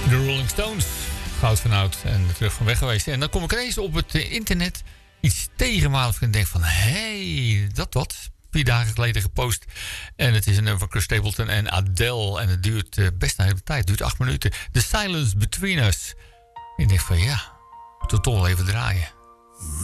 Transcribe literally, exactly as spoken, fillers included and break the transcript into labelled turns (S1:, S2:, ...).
S1: De Rolling Stones. Goud van oud en terug van weg geweest. En dan kom ik ineens op het internet iets tegen waar ik denk van... hé, hey, dat wat. Vier dagen geleden gepost. En het is een nummer van Chris Stapleton en Adele. En het duurt uh, best een hele tijd. Het duurt acht minuten. The Silence Between Us. En ik denk van ja, moet het toch wel even draaien.